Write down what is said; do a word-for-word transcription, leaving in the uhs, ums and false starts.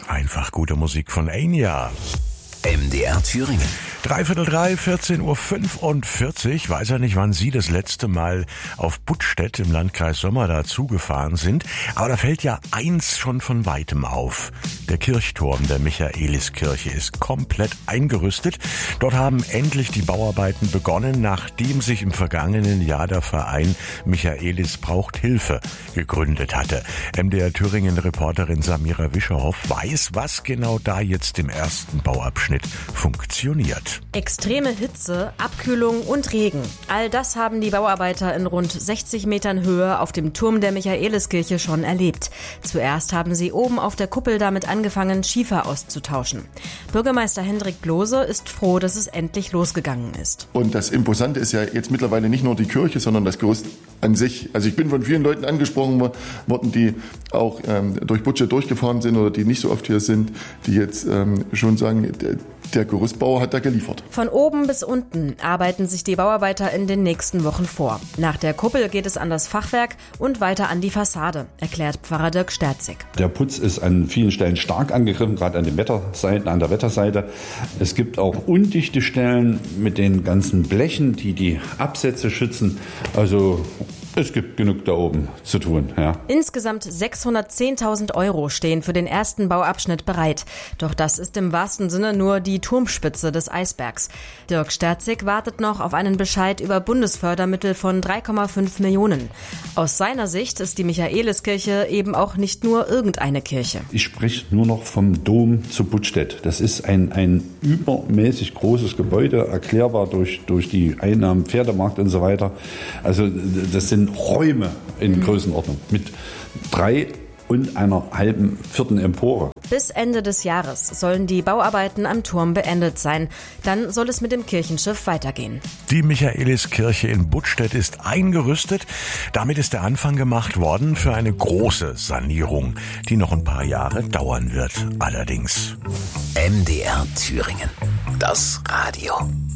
Einfach gute Musik von Enya. M D R Thüringen. Dreiviertel drei, vierzehn Uhr fünfundvierzig. Weiß ja nicht, wann Sie das letzte Mal auf Buttstedt im Landkreis Sommerda zugefahren sind. Aber da fällt ja eins schon von weitem auf. Der Kirchturm der Michaeliskirche ist komplett eingerüstet. Dort haben endlich die Bauarbeiten begonnen, nachdem sich im vergangenen Jahr der Verein Michaelis braucht Hilfe gegründet hatte. M D R Thüringen-Reporterin Samira Wischerhoff weiß, was genau da jetzt im ersten Bauabschnitt funktioniert. Extreme Hitze, Abkühlung und Regen. All das haben die Bauarbeiter in rund sechzig Metern Höhe auf dem Turm der Michaeliskirche schon erlebt. Zuerst haben sie oben auf der Kuppel damit angefangen, Schiefer auszutauschen. Bürgermeister Hendrik Blose ist froh, dass es endlich losgegangen ist. Und das Imposante ist ja jetzt mittlerweile nicht nur die Kirche, sondern das Gerüst an sich. Also ich bin von vielen Leuten angesprochen worden, die auch ähm, durch Buttstedt durchgefahren sind oder die nicht so oft hier sind, die jetzt ähm, schon sagen, der, der Gerüstbauer hat da geliefert. Von oben bis unten arbeiten sich die Bauarbeiter in den nächsten Wochen vor. Nach der Kuppel geht es an das Fachwerk und weiter an die Fassade, erklärt Pfarrer Dirk Sterzig. Der Putz ist an vielen Stellen stark angegriffen, gerade an den Wetterseiten, an der Wetterseite. Es gibt auch undichte Stellen mit den ganzen Blechen, die die Absätze schützen. Also es gibt genug da oben zu tun, ja. Insgesamt sechshundertzehntausend Euro stehen für den ersten Bauabschnitt bereit. Doch das ist im wahrsten Sinne nur die Turmspitze des Eisbergs. Dirk Sterzig wartet noch auf einen Bescheid über Bundesfördermittel von drei Komma fünf Millionen. Aus seiner Sicht ist die Michaeliskirche eben auch nicht nur irgendeine Kirche. Ich spreche nur noch vom Dom zu Buttstedt. Das ist ein, ein übermäßig großes Gebäude, erklärbar durch, durch die Einnahmen, Pferdemarkt und so weiter. Also das sind Räume in Größenordnung mit drei und einer halben vierten Empore. Bis Ende des Jahres sollen die Bauarbeiten am Turm beendet sein. Dann soll es mit dem Kirchenschiff weitergehen. Die Michaeliskirche in Buttstedt ist eingerüstet. Damit ist der Anfang gemacht worden für eine große Sanierung, die noch ein paar Jahre dauern wird. Allerdings. M D R Thüringen. Das Radio.